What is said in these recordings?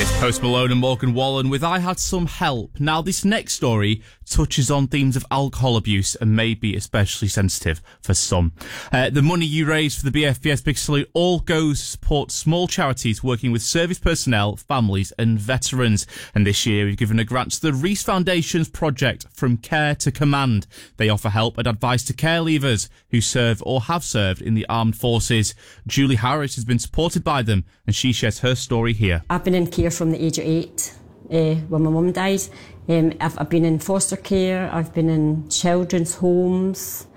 Post Malone and Morgan Wallen with I Had Some Help. Now, this next story touches on themes of alcohol abuse and may be especially sensitive for some. The money you raise for the BFBS Big Salute all goes to support small charities working with service personnel, families and veterans. And this year we've given a grant to the Reece Foundation's project From Care to Command. They offer help and advice to care leavers who serve or have served in the armed forces. Julie Harris has been supported by them and she shares her story here. I've been in care from the age of 8 when my mum died. I've been in foster care, I've been in children's homes,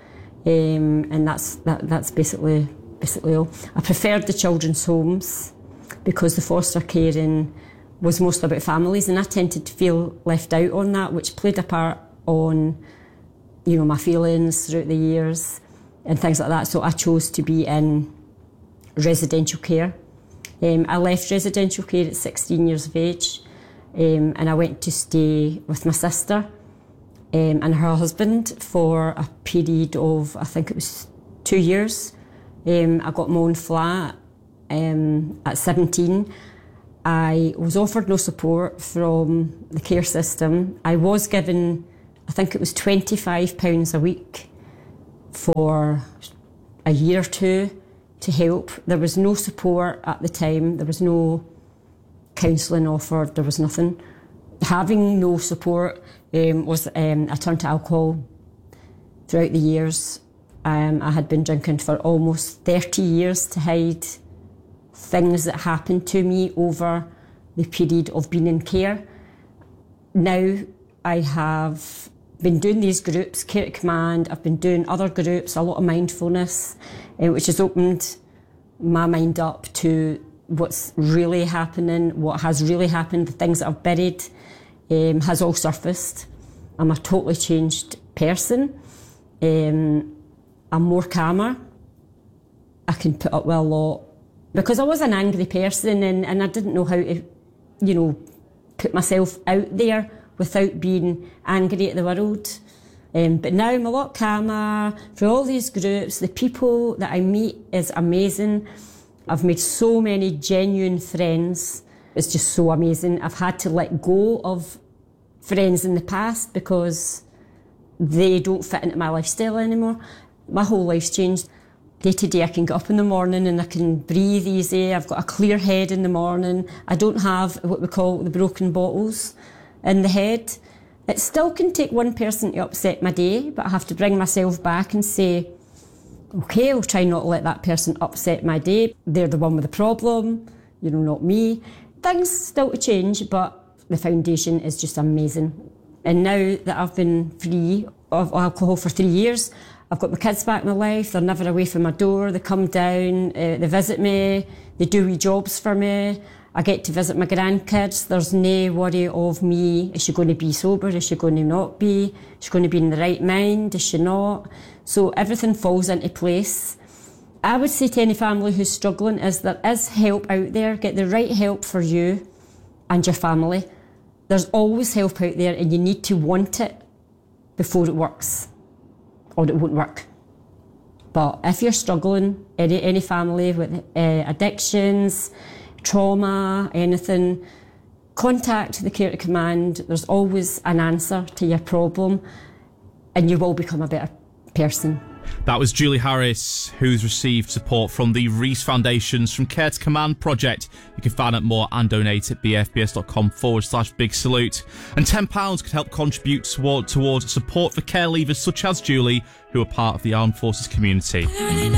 and that's basically all. I preferred the children's homes because the foster caring was mostly about families, and I tended to feel left out on that, which played a part on, my feelings throughout the years and things like that. So I chose to be in residential care. I left residential care at 16 years of age, and I went to stay with my sister and her husband for a period of, I think it was 2 years. I got my own flat at 17. I was offered no support from the care system. I was given, I think it was £25 a week for a year or two to help. There was no support at the time. There was no counselling offered. There was nothing. Having no support was I turned to alcohol throughout the years. I had been drinking for almost 30 years to hide things that happened to me over the period of being in care. Now I have been doing these groups, Care to Command. I've been doing other groups, a lot of mindfulness, which has opened my mind up to what's really happening, what has really happened, the things that I've buried has all surfaced. I'm a totally changed person. I'm more calmer. I can put up with a lot. Because I was an angry person and I didn't know how to, put myself out there without being angry at the world. But now I'm a lot calmer. For all these groups, the people that I meet is amazing. I've made so many genuine friends. It's just so amazing. I've had to let go of friends in the past because they don't fit into my lifestyle anymore. My whole life's changed. Day to day, I can get up in the morning and I can breathe easy. I've got a clear head in the morning. I don't have what we call the broken bottles in the head. It still can take one person to upset my day, but I have to bring myself back and say, okay, I'll try not to let that person upset my day. They're the one with the problem, not me. Things still to change, but the foundation is just amazing. And now that I've been free of alcohol for 3 years, I've got my kids back in my life. They're never away from my door. They come down, they visit me, they do wee jobs for me. I get to visit my grandkids. There's no worry of me. Is she going to be sober? Is she going to not be? Is she going to be in the right mind? Is she not? So everything falls into place. I would say to any family who's struggling is there is help out there. Get the right help for you and your family. There's always help out there and you need to want it before it works, or it won't work. But if you're struggling, any family with addictions, trauma, anything, contact the Care to Command. There's always an answer to your problem and you will become a better person. That was Julie Harris, who's received support from the Reece Foundation's From Care to Command project. You can find out more and donate at bfbs.com/big salute. And £10 could help contribute towards support for care leavers such as Julie, who are part of the armed forces community.